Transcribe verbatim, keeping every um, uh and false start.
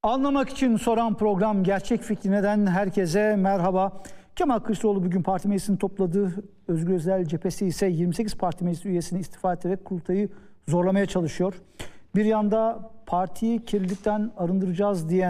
Anlamak için soran program Gerçek Fikri Neden? Herkese merhaba. Kemal Kılıçdaroğlu bugün parti meclisini topladı. Özgür Özel cephesi ise yirmi sekiz parti meclis üyesini istifa ederek kurultayı zorlamaya çalışıyor. Bir yanda partiyi kirlilikten arındıracağız diyen